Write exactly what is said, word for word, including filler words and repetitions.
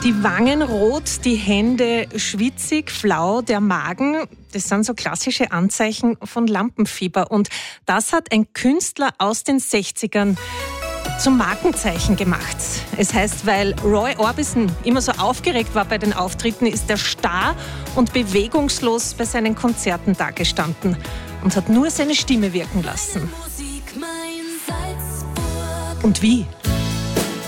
Die Wangen rot, die Hände schwitzig, flau, der Magen, das sind so klassische Anzeichen von Lampenfieber. Und das hat ein Künstler aus den sechzigern zum Markenzeichen gemacht. Es heißt, weil Roy Orbison immer so aufgeregt war bei den Auftritten, ist er starr und bewegungslos bei seinen Konzerten dagestanden und hat nur seine Stimme wirken lassen. Und wie?